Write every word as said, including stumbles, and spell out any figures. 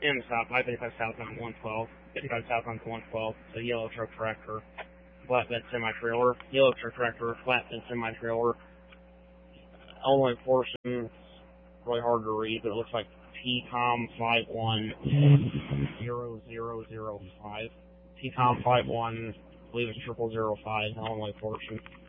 In the south, I think that's south on one twelve. fifty-five south on one twelve. It's a yellow truck tractor, flatbed semi-trailer. Yellow truck tractor, flatbed semi-trailer. Only portion, it's really hard to read, but it looks like T COM five one zero zero zero five. T COM five one, I believe it's triple zero five, Illinois portion.